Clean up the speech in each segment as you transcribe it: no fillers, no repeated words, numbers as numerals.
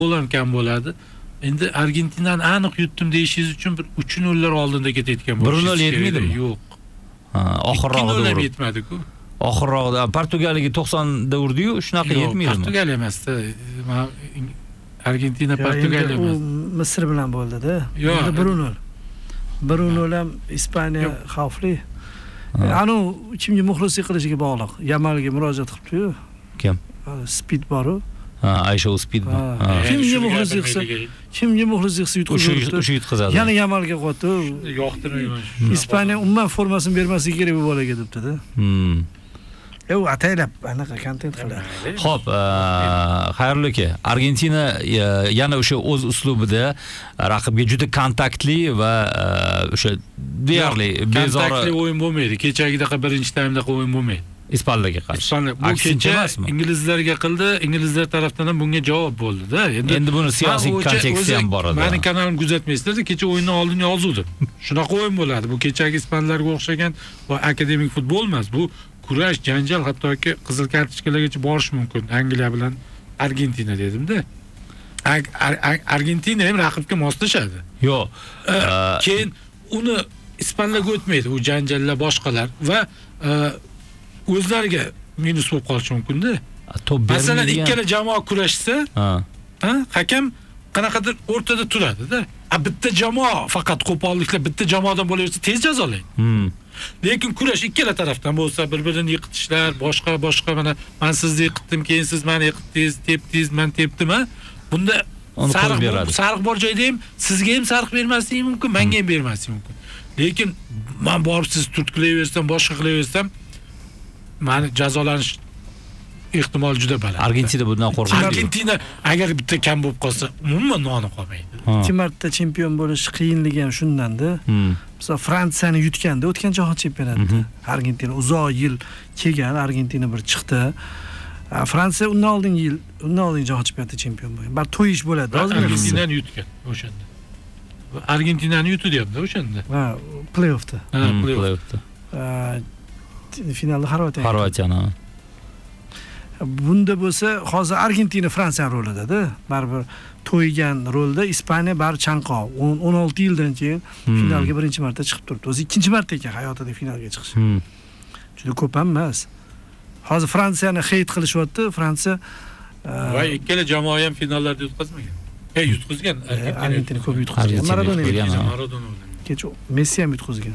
Gol kam bo'ladi. Endi Argentinani aniq yutdim deyishingiz uchun bir 3-0 oldinda ketayotgan bo'lishi. 1-0 yetmadimi? Yo'q. Ha, oxirrog'ida urib yetmadi-ku. Oxirrog'ida Portugaliyaga 90da urdi-yu, shunaqa yetmaydimi? Portugaliya emasda. Argentina Portugaliya emas. Misr bilan bo'ldi-da. Endi 1-0. 1-0 ham Ispaniya xavfli. Anu kimga muxlislik qilishiga bog'liq. Yamalga murojaat qilibdi-yu. Kim? Speed bor-u. Ha, Aysha Speed bor. Kimga muxlislik qilsa yutqizadi. O'sha yutqizadi. Yana Yamalga qo'ydi. Yoqtirmayman. Ispaniya umuman formasini bermasligi kerak bu bolaga debdi-da. U ataylab anaqa kontent qiladi. Xo'p, xayrli aka. Argentina yana o'sha o'z uslubida raqibga juda kontaktli va o'sha deyarli bezori kontaktli o'yin bo'lmaydi. Kechagidaqa birinchi taymda o'yin bo'lmaydi. Ispanlarga qarshi. Bu kecha inglizlarga qildi, inglizlar tarafdan ham bunga javob bo'ldi-da. Endi buni siyosiy konteksti ham bor edi. Meni kanalim kuzatmaysizlar, kecha o'yindan oldin yozuvdim. Shunaqa o'yin bo'ladi. Bu kechagi ispanlarga o'xshagan va akademik futbol emas. Bu kurash, janjal, hattoki qizil kartochkalargacha borish mumkin. Angliya bilan Argentina dedim-da. Argentina ham raqibga moslashadi. Yo'q. Keyin uni ispanlarga o'tmaydi, u janjallar boshqalar va o'zlariga minus bo'lib qolishi mumkin-da. Masalan, ikkala jamoa kurashsa, hakam qanaqadir o'rtada turadi-da. Bitta jamoa faqat qo'polliklar bitta jamoadan bo'laversa tez jazolaydi. Lekin kurash ikkala tarafdan bo'lsa, bir-birini yiqitishlar, boshqa mana men sizni yiqitdim, keyin siz meni yiqitdingiz, tepdingiz, men tepdim-a. Bunda sariq bor joyda ham sizga ham sariq bermasligi mumkin, menga ham bermasligi mumkin. Lekin men borib siz turtkilayversam, boshqa qilaversam, meni jazolanish ehtimol juda baland. Argentina bundan qo'rqadi. Argentina agar bitta kam bo'lib qolsa, umuman noni qolmaydi. 2 marta chempion bo'lish qiyinligi ham shundan-da. Masalan, Fransiyani yutganda o'tgan jahon chempionatida Argentina uzoq yil kelgan, Argentina bir chiqdi. Fransiya undan oldingi jahon chempionatida chempion bo'lgan. Bar to'yish bo'ladi. Argentinani yutgan o'shanda. Argentinani yutdi-deyapti o'shanda. Ha, play-offda. Play-offda. Finalda Xorvatiyani. Bunda bo'lsa, hozir Argentina Fransiya rolida-da. Baribir to'ygan rolda Ispaniya bar chanqoq. 16 yildan keyin finalga birinchi marta chiqib turibdi. O'zi ikkinchi marta ekan hayotida finalga chiqishi. Juda ko'p ham emas. Hozir Fransiyani heyt qilishyapti. Fransiya va ikkala jamoa ham finallarda yutqazmagan. Yutqazgan. Argentina ko'p yutqazgan. Maradona. Kecha Messi ham yutqazgan.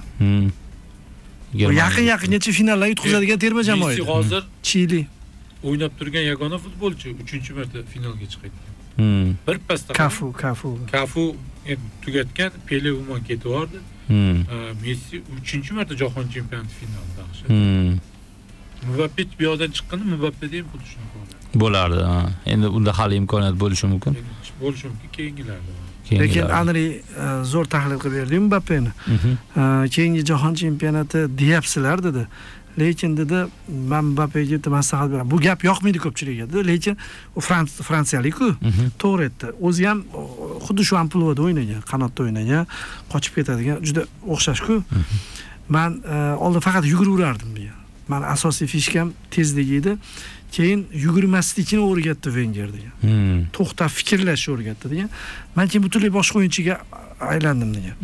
Yaqin-yaqingacha finalga yutqazadigan terma jamoa edi. Messi hozir Chili o'ynab turgan yagona futbolchi 3-marta finalga chiqayotgan. Bir pasda Kafu tugatgan, Pele umuman ketib Messi 3-marta jahon chempionati finalida axsham. Mbappe bu yoqdan chiqqanda Mbappe ham xuddi shunaqa bo'lardi. Endi unda hali imkoniyat bo'lishi mumkin. Bo'lishi mumkin keyingilarda. Lekin Anri zo'r tahlil qilib berdi Mbappeni. Keyingi jahon chempionati deyapsizlar dedi. Lekin dedi, men Mbappega maslahat beraman. Bu gap yoqmaydi ko'pchilikka dedi, lekin u fransiyalik-ku. To'g'ri aytdi. O'zi ham xuddi shu ampluada o'ynagan, qanotda o'ynagan, qochib ketadigan, juda o'xshash-ku. Men oldin faqat yuguraverardim degan. Men asosiy fishkam tezlik edi. Keyin yugurmaslikni o'rgatdi Wenger degan. To'xtab fikrlashni o'rgatdi degan. Men keyin butunlay boshqa o'yinchiga aylandim degan.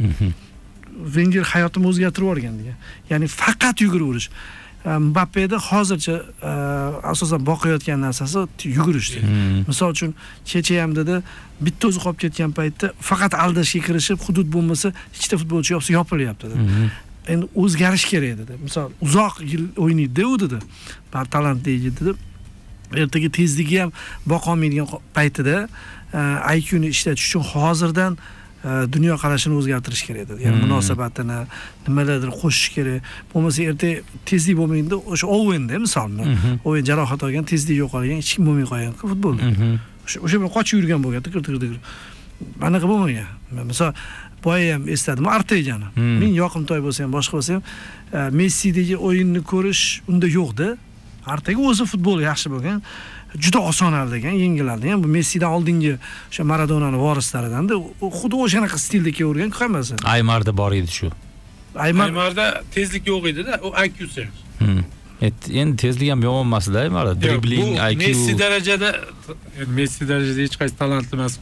Wenger hayotimni o'zgartirib yuborgan degan. Ya'ni faqat yuguraverish. Mbappeda hozircha asosan boqayotgan narsasi yugurish. Misol uchun kecha ham dedi, bitta o'zi qolib ketgan paytda faqat aldashga kirishib, hudud bo'lmasa, ikkita futbolchi yopsa yopilyapti dedi. Endi o'zgarish kerak dedi. Misol uzoq yil o'ynaydi u dedi. Bar talantli dedi. Ertaga tezligi ham boqolmaydigan paytida IQ-ni ishlatish uchun hozirdan dunyo qarashini o'zgartirish kerak edi. Ya'ni munosabatini, nimalardir qo'shish kerak. Bo'lmasa ertaga tezlik bo'lmaydi, o'sha Owen'da misolni. Owen jarohat olgan, tezlik yo'qolgan, hech kim bo'lmay qolgan futbolda. O'sha bilan qochib yurgan bo'lgan, tiqir. Anaqa bo'lmagan. Misol boya ham esladim, Artejani. Men yoqimtoy bo'lsa ham, boshqa bo'lsa ham, Messidagi o'yinni ko'rish unda yo'qda. Artega o'zi futbol yaxshi bo'lgan. Juda oson aldagan, yengiladi. Bu Messidan oldingi o'sha Maradonani vorislaridan-da, xuddi o'shanaqa stilda kelavergan hammasi. Aymarda bor edi shu. Aymarda tezlik yo'q edi-da, u IQ'si. Endi tezlik ham yomon emas-da, mana dribbling, IQ. Messi darajada hech qaysi talantli emas.